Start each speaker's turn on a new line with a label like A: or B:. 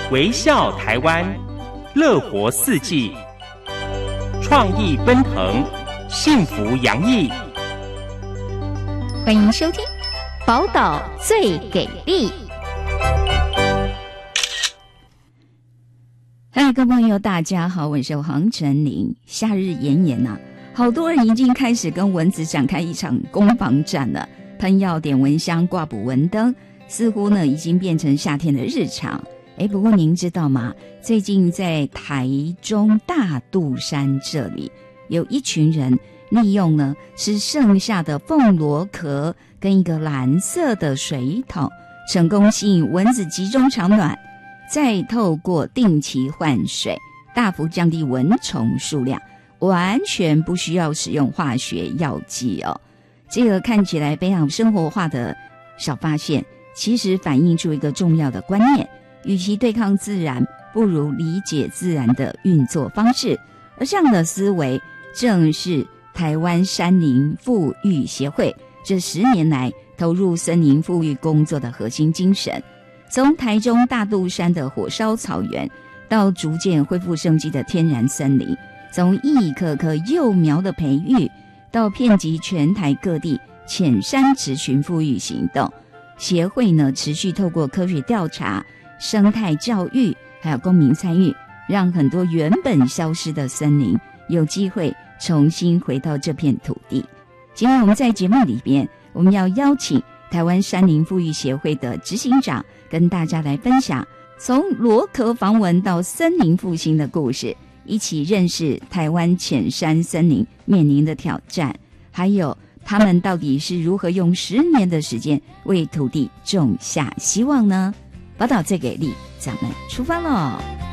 A: 微笑台湾，乐活四季，创意奔腾，幸福洋溢。
B: 欢迎收听宝岛最给力。嗨，各位朋友大家好，我是黄晨林。夏日炎炎啊，好多人已经开始跟蚊子展开一场攻防战了，喷药、点蚊香、挂捕蚊灯，似乎呢已经变成夏天的日常。不过您知道吗？最近在台中大肚山这里，有一群人利用呢吃剩下的凤螺壳跟一个蓝色的水桶，成功吸引蚊子集中产卵，再透过定期换水，大幅降低蚊虫数量，完全不需要使用化学药剂哦。这个看起来非常生活化的小发现，其实反映出一个重要的观念：与其对抗自然，不如理解自然的运作方式。而这样的思维，正是台湾山林复育协会这10年来投入森林复育工作的核心精神。从台中大肚山的火烧草原，到逐渐恢复生机的天然森林，从一棵棵幼苗的培育，到遍及全台各地浅山植群复育行动，协会呢持续透过科学调查、生态教育还有公民参与，让很多原本消失的森林有机会重新回到这片土地。今天我们在节目里边，我们要邀请台湾山林复育协会的执行长跟大家来分享从螺壳防蚊到森林复兴的故事，一起认识台湾浅山森林面临的挑战，还有他们到底是如何用10年的时间为土地种下希望呢？宝岛最给力，咱们出发喽！